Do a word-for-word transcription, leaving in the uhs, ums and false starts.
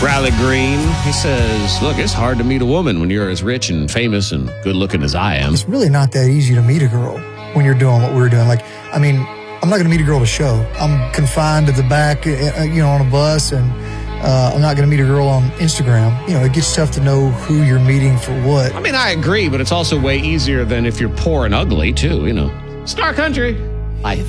Riley Green, he says, look, it's hard to meet a woman when you're as rich and famous and good looking as I am. It's really not that easy to meet a girl when you're doing what we're doing. Like, I mean, I'm not going to meet a girl to show. I'm confined to the back, you know, on a bus, and uh, I'm not going to meet a girl on Instagram. You know, it gets tough to know who you're meeting for what. I mean, I agree, but it's also way easier than if you're poor and ugly, too, you know. Star Country. I